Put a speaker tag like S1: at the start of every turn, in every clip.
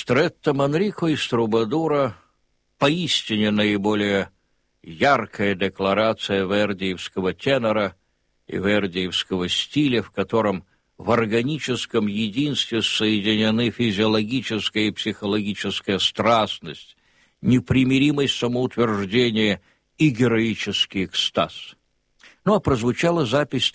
S1: Стретто Манрико из Трубадура поистине наиболее яркая декларация вердиевского тенора и вердиевского стиля, в котором в органическом единстве соединены физиологическая и психологическая страстность, непримиримость самоутверждения и героический экстаз. Ну а прозвучала запись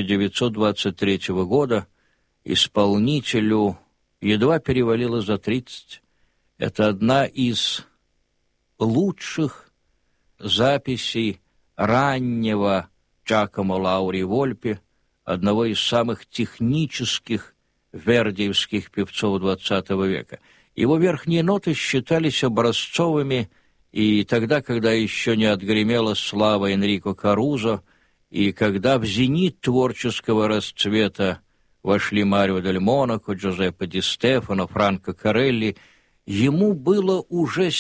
S1: 1923 года, исполнителю едва перевалило за 30. Это одна из лучших записей раннего Джакомо Лаури Вольпи, одного из самых технических вердиевских певцов XX века. Его верхние ноты считались образцовыми и тогда, когда еще не отгремела слава Энрико Карузо, и когда в зенит творческого расцвета вошли Марио дель Монако, Джузеппе Ди Стефано, Франко Корелли, ему было уже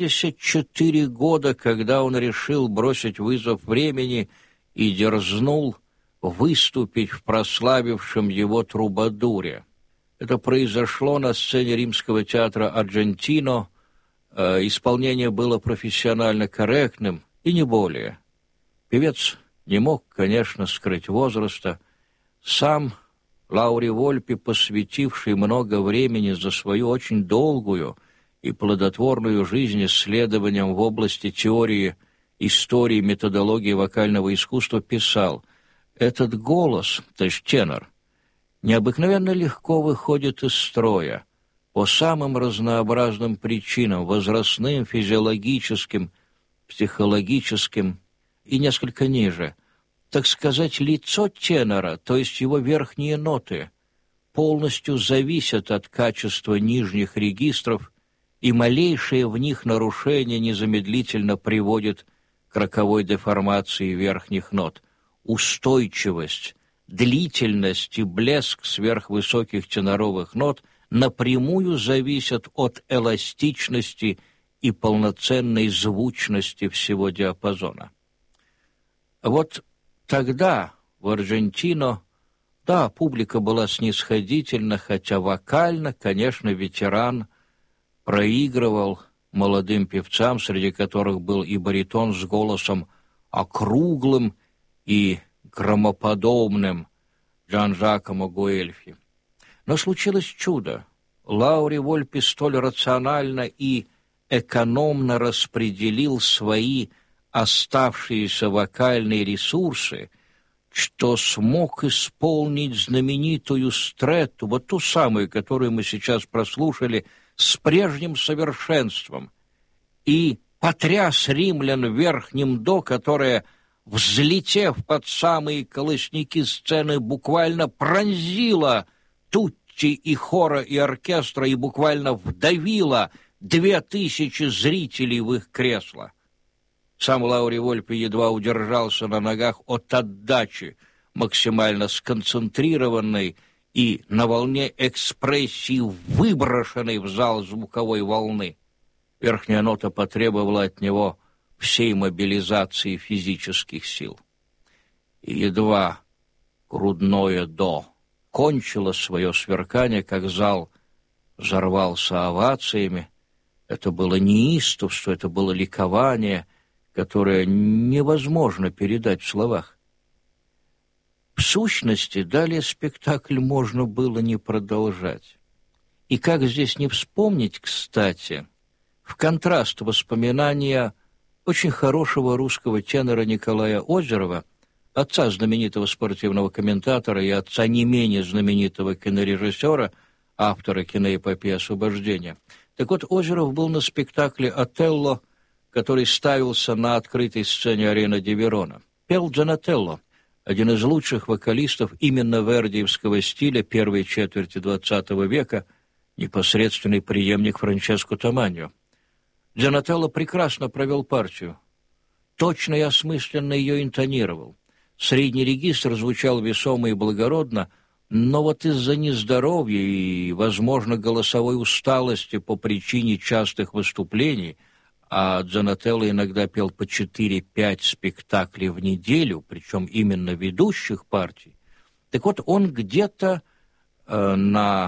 S1: 74 года, когда он решил бросить вызов времени и дерзнул выступить в прославившем его «Трубадуре». Это произошло на сцене Римского театра «Арджентино». Исполнение было профессионально корректным и не более. Певец не мог, конечно, скрыть возраста. Сам Лаури Вольпи, посвятивший много времени за свою очень долгую и плодотворную жизнь исследованиям в области теории, истории, методологии вокального искусства, писал: «Этот голос, то есть тенор, необыкновенно легко выходит из строя по самым разнообразным причинам, возрастным, физиологическим, психологическим и несколько ниже. Так сказать, лицо тенора, то есть его верхние ноты, полностью зависят от качества нижних регистров, и малейшее в них нарушение незамедлительно приводит к роковой деформации верхних нот. Устойчивость, длительность и блеск сверхвысоких теноровых нот напрямую зависят от эластичности и полноценной звучности всего диапазона». Вот тогда в Арджентино, да, публика была снисходительна, хотя вокально, конечно, ветеран проигрывал молодым певцам, среди которых был и баритон с голосом округлым и громоподобным Джан-Жакомо Гуэльфи. Но случилось чудо. Лаури Вольпи столь рационально и экономно распределил свои оставшиеся вокальные ресурсы, что смог исполнить знаменитую стрету, вот ту самую, которую мы сейчас прослушали, с прежним совершенством, и потряс римлян верхним до, которое, взлетев под самые колосники сцены, буквально пронзило тутти и хора, и оркестра, и буквально вдавило 2000 зрителей в их кресла. Сам Лаури Вольпи едва удержался на ногах от отдачи, максимально сконцентрированной и на волне экспрессии, выброшенной в зал звуковой волны. Верхняя нота потребовала от него всей мобилизации физических сил. И едва грудное «до» кончило свое сверкание, как зал взорвался овациями. Это было неистовство, это было ликование, которое невозможно передать в словах. В сущности, далее спектакль можно было не продолжать. И как здесь не вспомнить, кстати, в контраст воспоминания очень хорошего русского тенора Николая Озерова, отца знаменитого спортивного комментатора и отца не менее знаменитого кинорежиссера, автора киноэпопеи «Освобождение». Так вот, Озеров был на спектакле «Отелло», который ставился на открытой сцене Арена ди Верона. Пел Джонателло, один из лучших вокалистов именно вердиевского стиля первой четверти XX века, непосредственный преемник Франческо Томаньо. Джонателло прекрасно провел партию, точно и осмысленно ее интонировал. Средний регистр звучал весомо и благородно, но вот из-за нездоровья и, возможно, голосовой усталости по причине частых выступлений, а Джонателло иногда пел по 4-5 спектаклей в неделю, причем именно ведущих партий, так вот он где-то на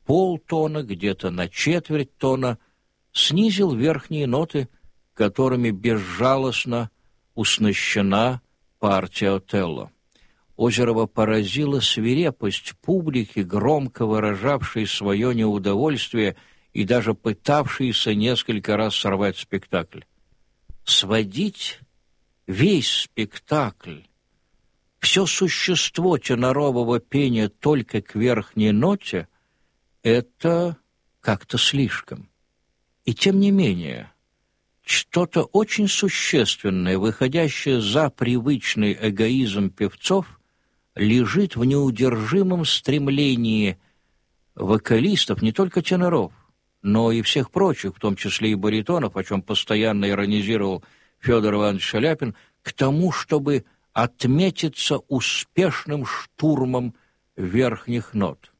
S1: полтона, где-то на четверть тона, снизил верхние ноты, которыми безжалостно уснащена партия Отелло. Озерова поразила свирепость публики, громко выражавшей свое неудовольствие и даже пытавшейся несколько раз сорвать спектакль. Сводить весь спектакль, все существо тенорового пения только к верхней ноте — это как-то слишком. И тем не менее, что-то очень существенное, выходящее за привычный эгоизм певцов, лежит в неудержимом стремлении вокалистов, не только теноров, но и всех прочих, в том числе и баритонов, о чем постоянно иронизировал Федор Иванович Шаляпин, к тому, чтобы отметиться успешным штурмом верхних нот.